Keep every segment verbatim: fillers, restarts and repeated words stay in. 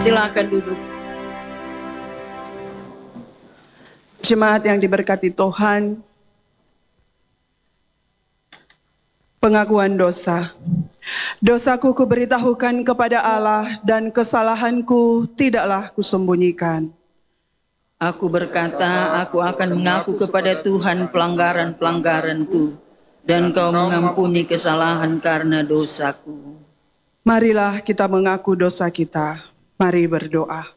Silakan duduk. Jemaat yang diberkati Tuhan, pengakuan dosa. Dosaku kuberitahukan kepada Allah dan kesalahanku tidaklah kusembunyikan. Aku berkata, aku akan mengaku kepada Tuhan pelanggaran-pelanggaranku, dan Kau mengampuni kesalahan karena dosaku. Marilah kita mengaku dosa kita. Mari berdoa.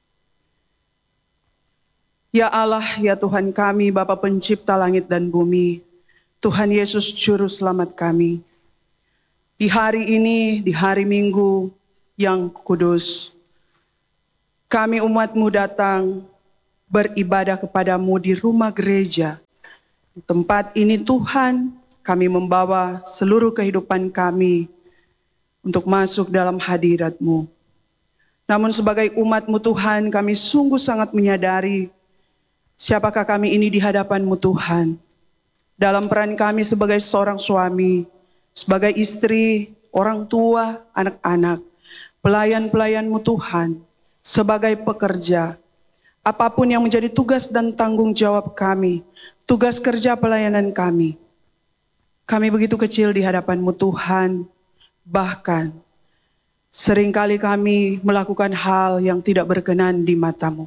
Ya Allah, ya Tuhan kami, Bapa pencipta langit dan bumi, Tuhan Yesus Juru Selamat kami. Di hari ini, di hari Minggu yang kudus, kami umat-Mu datang beribadah kepadamu di rumah gereja. Di tempat ini Tuhan, kami membawa seluruh kehidupan kami untuk masuk dalam hadirat-Mu. Namun sebagai umat-Mu Tuhan, kami sungguh sangat menyadari siapakah kami ini di hadapan-Mu Tuhan. Dalam peran kami sebagai seorang suami, sebagai istri, orang tua, anak-anak, pelayan-pelayan-Mu Tuhan, sebagai pekerja, apapun yang menjadi tugas dan tanggung jawab kami, tugas kerja pelayanan kami, kami begitu kecil di hadapan-Mu Tuhan, bahkan seringkali kami melakukan hal yang tidak berkenan di mata-Mu.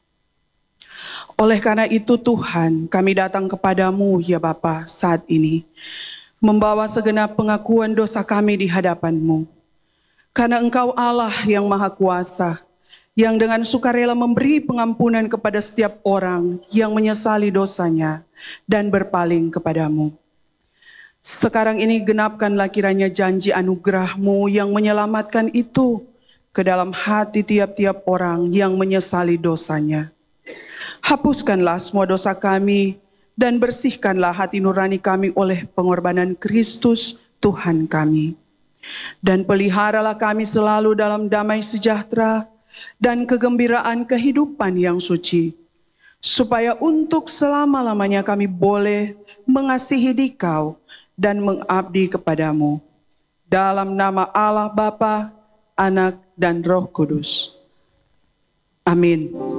Oleh karena itu Tuhan, kami datang kepadamu ya Bapa saat ini, membawa segenap pengakuan dosa kami di hadapan-Mu. Karena Engkau Allah yang Maha Kuasa, yang dengan sukarela memberi pengampunan kepada setiap orang yang menyesali dosanya dan berpaling kepadamu. Sekarang ini genapkanlah kiranya janji anugerah-Mu yang menyelamatkan itu ke dalam hati tiap-tiap orang yang menyesali dosanya. Hapuskanlah semua dosa kami dan bersihkanlah hati nurani kami oleh pengorbanan Kristus Tuhan kami. Dan peliharalah kami selalu dalam damai sejahtera dan kegembiraan kehidupan yang suci, supaya untuk selama-lamanya kami boleh mengasihi Dikau dan mengabdi kepadamu. Dalam nama Allah Bapa, Anak, dan Roh Kudus. Amin.